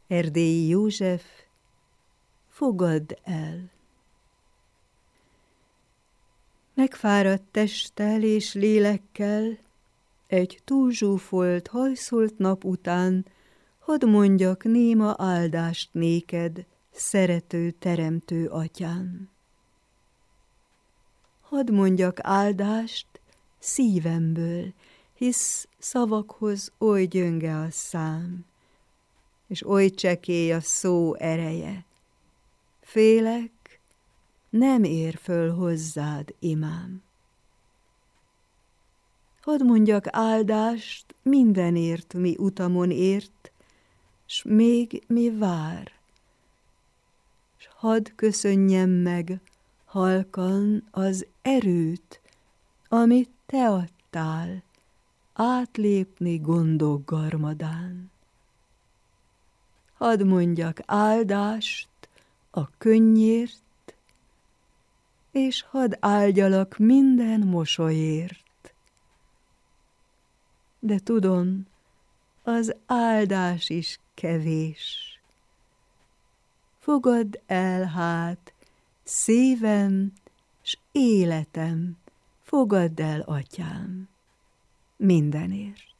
Erdélyi József, fogadd el. Megfáradt testtel és lélekkel, egy túlzsúfolt, hajszolt nap után, hadd mondjak néma áldást néked, szerető, teremtő atyám. Hadd mondjak áldást szívemből, hisz szavakhoz oly gyönge a szám, és oly csekély a szó ereje. Félek, nem ér föl hozzád imám. Hadd mondjak áldást mindenért, mi utamon ért, s még mi vár. S hadd köszönjem meg halkan az erőt, amit te adtál, átlépni gondok garmadán. Hadd mondjak áldást a könnyért, és hadd áldjalak minden mosolyért. De tudom, az áldás is kevés. Fogadd el hát szívem s életem, fogadd el, atyám, mindenért.